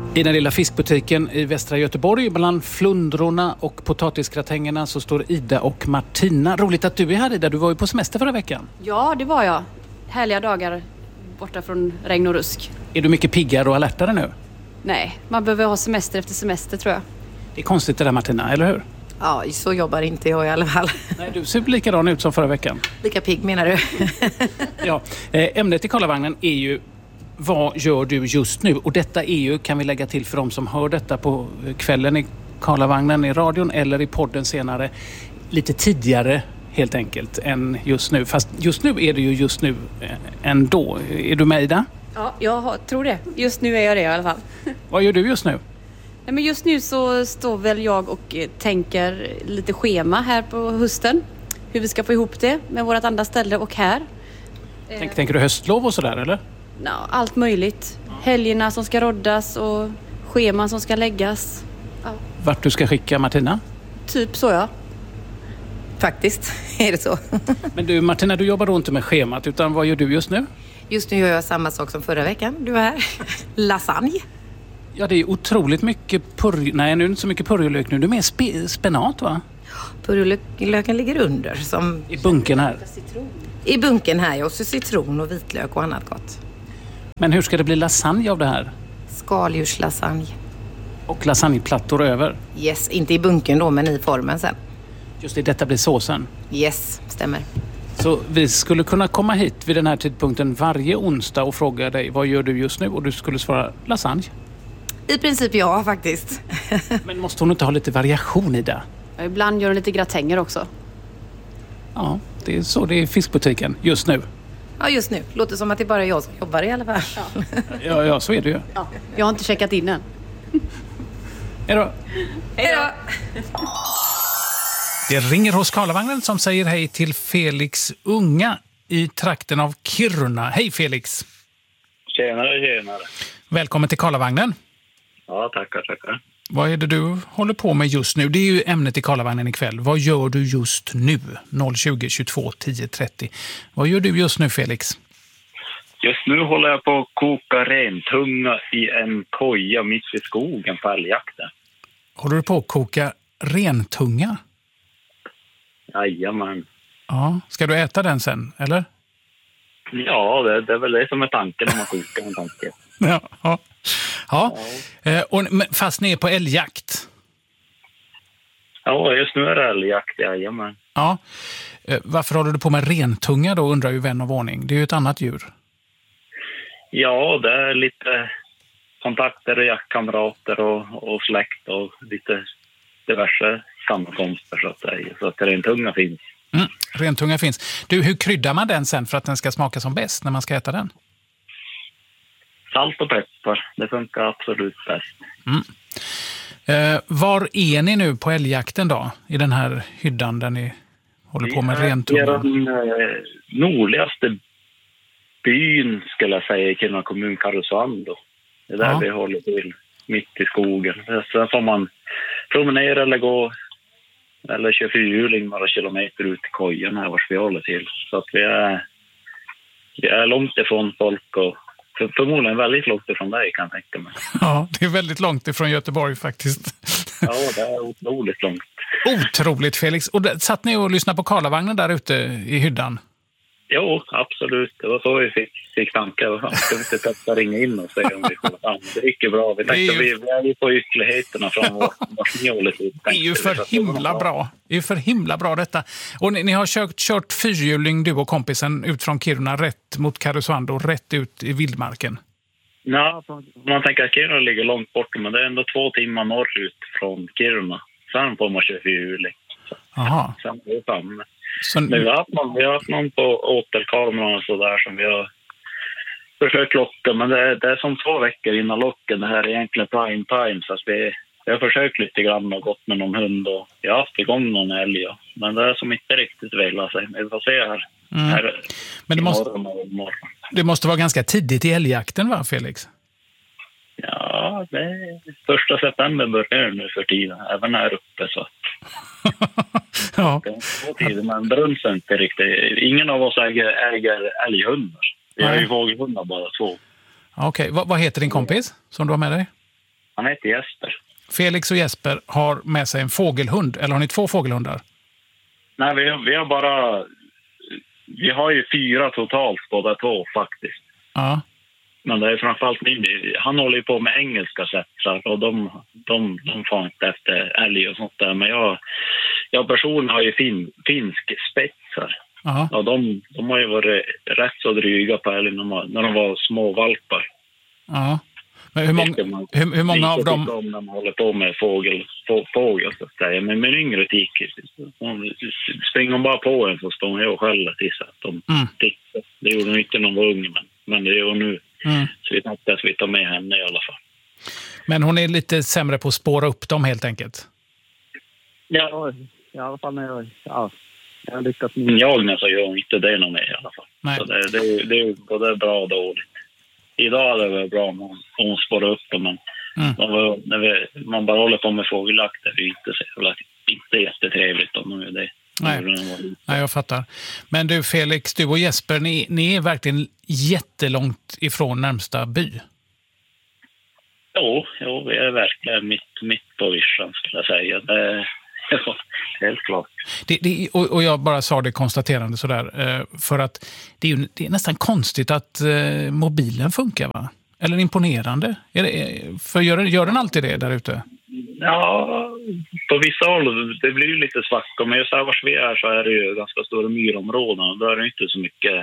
I den lilla fiskbutiken i västra Göteborg bland flundrorna och potatisgratängerna så står Ida och Martina. Roligt att du är här, Ida. Du var ju på semester förra veckan. Ja, det var jag. Härliga dagar borta från regn och rusk. Är du mycket piggare och alertare nu? Nej, man behöver ha semester efter semester tror jag. Det är konstigt det där, Martina, eller hur? Ja, så jobbar inte jag i alla fall. Nej, du ser likadan ut som förra veckan. Lika pigg menar du? Ja, ämnet i Karlavagnen är ju vad gör du just nu? Och detta är ju, kan vi lägga till för de som hör detta på kvällen i Karlavagnen i radion eller i podden senare, lite tidigare helt enkelt än just nu. Fast just nu är det ju just nu ändå. Är du med, Ida? Ja, jag tror det. Just nu är jag det i alla fall. Vad gör du just nu? Nej, men just nu så står väl jag och tänker lite schema här på hösten. Hur vi ska få ihop det med vårt andra ställe och här. Tänker du höstlov och sådär, eller? Ja, allt möjligt. Helgerna som ska roddas och scheman som ska läggas. Ja. Vart du ska skicka Martina? Typ så, ja. Faktiskt är det så. Men du Martina, du jobbar då inte med schemat utan vad gör du just nu? Just nu gör jag samma sak som förra veckan. Du var här. Lasagne. Ja, det är otroligt mycket Nej, nu är det inte så mycket purjolök nu. Du är mer spenat, va? Purjolöken ligger under. Som i bunken här. I bunken här, och så citron och vitlök och annat gott. Men hur ska det bli lasagne av det här? Skaldjurslasagne. Och lasagneplattor över? Yes, inte i bunken då, men i formen sen. Just det, detta blir såsen? Yes, stämmer. Så vi skulle kunna komma hit vid den här tidpunkten varje onsdag och fråga dig, vad gör du just nu? Och du skulle svara lasagne. I princip ja, faktiskt. Men måste hon inte ha lite variation i det? Ja, ibland gör hon lite gratänger också. Ja, det är så det är i fiskbutiken just nu. Ja, just nu. Låter som att det bara är jag som jobbar i alla fall. Ja, så är det ju. Ja, jag har inte checkat in än. Hej då. Hej då. Det ringer hos Karlavagnen som säger hej till Felix Unga i trakten av Kiruna. Hej Felix! Tjenare. Välkommen till Karlavagnen. Ja, tackar. Vad är det du håller på med just nu? Det är ju ämnet i Karlavagnen ikväll. Vad gör du just nu? 020 22 10 30. Vad gör du just nu, Felix? Just nu håller jag på att koka rentunga i en koja mitt i skogen på älgjakten. Håller du på att koka rentunga? Jajamän. Ja, ska du äta den sen, eller? Ja, det är väl det som är tanken om man kokar en tanke. Ja. Fast ni är på älgjakt? Ja, just nu är det älgjakt, jajamän. Ja. Varför håller du på med rentunga då, undrar ju vän av ordning? Det är ju ett annat djur. Ja, det är lite kontakter och jaktkamrater och släkt och lite diverse sammankomster så att rentunga finns. Rentunga finns. Du, hur kryddar man den sen för att den ska smaka som bäst när man ska äta den? Salt och peppar, det funkar absolut bäst. Var är ni nu på älgjakten då? I den här hyddan där ni håller på med rentunga? Det är den nordligaste byn skulle jag säga i Kiruna kommun, Karesuando. Det är där vi håller till, mitt i skogen. Sen får man promenera eller gå eller köra fyrhjuling några kilometer ut i kojan här vars vi håller till. Så att vi är långt ifrån folk och förmodligen väldigt långt ifrån dig kan jag tänka mig. Ja, det är väldigt långt ifrån Göteborg faktiskt. Ja, det är otroligt långt. Otroligt, Felix. Och satt ni och lyssnade på Karlavagnen där ute i hyddan? Jo, absolut. Det var så vi fick tankar. Ska vi inte testa ringa in och se om vi får det gick ju bra. Vi tänkte vi är ju på ytterligheterna från vårt njålet. Det är ju för himla bra. Det är ju för himla bra detta. Och ni har kört fyrhjuling, du och kompisen, ut från Kiruna rätt mot Karesuando, rätt ut i vildmarken. Ja, man tänker att Kiruna ligger långt bort, men det är ändå 2 timmar norrut från Kiruna. Sen får man köra fyrhjuling. Jaha. Sen är det framme. Men vi har haft någon på återkameran och sådär som vi har försökt locka, men det är som 2 veckor innan locken. Det här är egentligen prime time, så att vi har försökt lite grann och gått med någon hund och jag har haft igång någon älg. Men det är som inte riktigt velat sig. Vi får se här. Men det måste vara ganska tidigt i älgjakten, va, Felix? Ja, det är 1 september börjar nu för tiden, även här uppe så. Ja. Det är tid, men brunsen inte riktigt. Ingen av oss äger älghundar. Vi har ju fågelhundar bara 2. Okej, vad heter din kompis som du har med dig? Han heter Jesper. Felix och Jesper har med sig en fågelhund. Eller har ni 2 fågelhundar? Nej, vi har bara... Vi har ju 4 totalt båda 2 faktiskt. Ja. Men det är framförallt han håller ju på med engelska sättar och de får inte efter älg och sånt där. Men jag personligen har ju finsk spetsar. Ja. Och de har ju varit rätt så dryga på älg när de var små valpar. Ja. Men hur många av dem... Om de håller på med fågel så att säga. Men med yngre tikor, springer de bara på en så står hon och skäller till sig att de tittar. Det gjorde de inte när de var unga, men det gör nu. Så vi tänkte att vi tar med henne i alla fall. Men hon är lite sämre på att spåra upp dem helt enkelt? Ja, i alla fall när jag har lyckats med jagna så gör hon inte det någon mer i alla fall. Nej. Så det är både bra och dåligt. Idag är det väl bra om hon spårar upp dem, men när man bara håller på med fågeljakt är det inte jättetrevligt om de gör det. Nej, jag fattar. Men du Felix, du och Jesper, ni är verkligen jättelångt ifrån närmsta by. Jo, vi är verkligen mitt på vischan skulle jag säga. Det är helt klart. Och jag bara sa det konstaterande sådär, för att det är nästan konstigt att mobilen funkar, va? Eller imponerande. För gör den alltid det där ute? Ja, på vissa håll det blir ju lite svackor, men just här vars vi är så är det ju ganska stora myrområden och där är det inte så mycket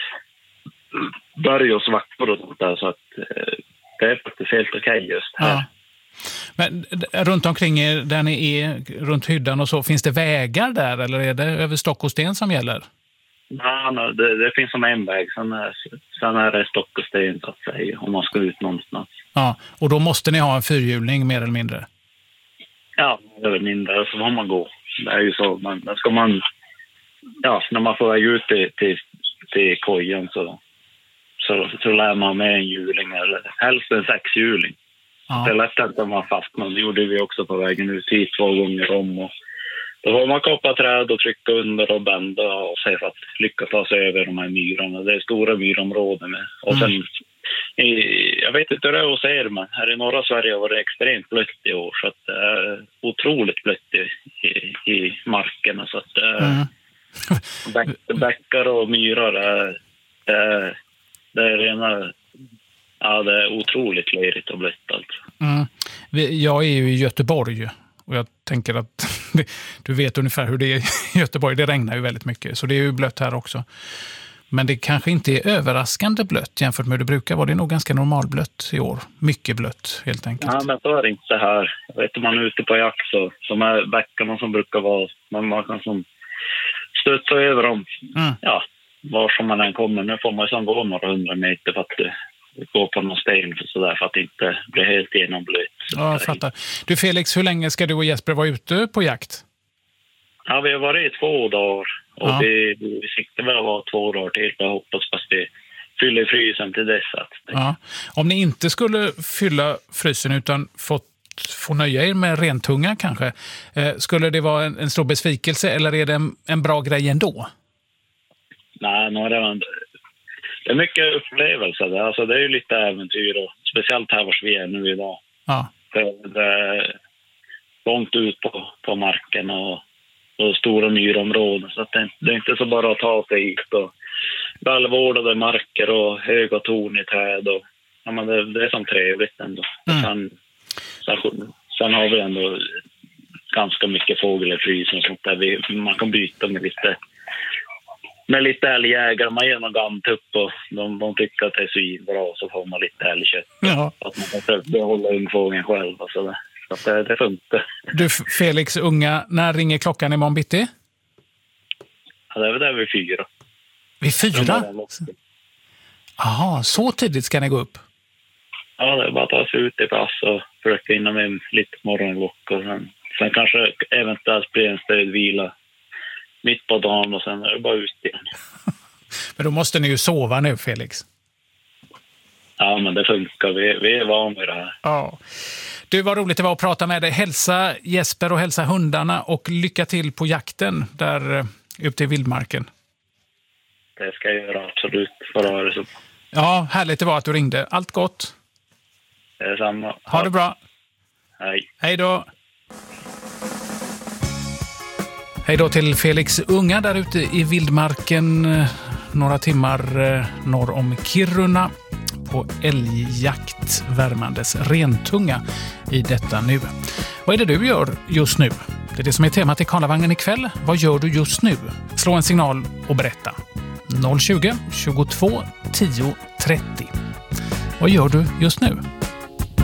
berg och svackor och sånt där, så att det är faktiskt helt okej just här. Ja. Men runt omkring er, där ni är runt hyddan och så, finns det vägar där eller är det över stock och sten som gäller? Nej, det finns som en väg, sen är det stock och sten så att säga, om man ska ut någonstans. Ja, och då måste ni ha en fyrhjuling mer eller mindre? Ja, mer mindre, så får man gå. Det är ju så, men ska man, när man får väg ut till kojan så lär man med en hjuling eller helst en 6-hjuling. Ja. Det är lätt att man fastnar. Det gjorde vi också på vägen ut hit 2 gånger om. Och då får man kappa träd och trycka under och bända och se för att lyckas ta sig över de här myrarna. Det är stora myrområden med. Och sen, jag vet inte hur det är hos er, men här i norra Sverige var det extremt blött i år. Så att det är otroligt blött i markerna. Så att bäckar och myrar det är rena... Ja, det är otroligt lerigt och blött alltså. Jag är ju i Göteborg och jag tänker att du vet ungefär hur det är i Göteborg. Det regnar ju väldigt mycket, så det är ju blött här också. Men det kanske inte är överraskande blött jämfört med hur det brukar vara. Det är nog ganska normalblött i år. Mycket blött helt enkelt. Ja, men så är det inte här. Jag vet om man är ute på jakt så de här bäckarna som brukar vara, man kan som stötta över dem. Ja, var som man än kommer. Nu får man ju gå några 100 meter för att gå på någon sten för att inte bli helt genomblöt. Ja, jag fattar. Du Felix, hur länge ska du och Jesper vara ute på jakt? Ja, vi har varit i 2 dagar. Och vi siktar väl att vara 2 dagar till. Jag hoppas att vi fyller frysen till dess. Ja. Om ni inte skulle fylla frysen utan få nöja er med rentunga kanske, skulle det vara en stor besvikelse eller är det en bra grej ändå? Nej, det är mycket upplevelser. Alltså, det är ju lite äventyr och speciellt här vars vi är nu idag. Ja. Det är långt ut på marken och stora myrområden. Så att det är inte så bara att ta sig hit och välvårdade marker och höga torn i träd. Och, ja, men det är som trevligt ändå. Sen har vi ändå ganska mycket fågel i frysen och sånt där. Man kan byta med lite älgjägare. Man ger någon gamtupp och de tycker att det är svinbra och så får man lite älgkött. Ja. Att man kan behålla ungfågeln själv och sådär. Så att det funkar. Du Felix, unga, när ringer klockan imorgon bitti? Ja, det är väl där vid 4. Vid 4? Jaha, så tidigt ska ni gå upp? Ja, det är bara att ta sig ut i pass och försöka hinna med lite morgonlock och sen kanske eventuellt blir en stödvila mitt på dagen och sen är det bara ut igen. Men då måste ni ju sova nu, Felix. Ja, men det funkar. Vi är vana med det här. Ja. Du, var roligt det var att prata med dig. Hälsa Jesper och hälsa hundarna och lycka till på jakten där ute i vildmarken. Det ska jag göra, absolut. För det så. Ja, härligt det var att du ringde. Allt gott. Det är samma. Ha det bra. Hej. Hej då. Hej då till Felix Unga där ute i vildmarken några timmar norr om Kiruna på älgjakt, värmandes rentunga i detta nu. Vad är det du gör just nu? Det är det som är temat i Karlavagnen ikväll. Vad gör du just nu? Slå en signal och berätta. 020 22 10 30. Vad gör du just nu?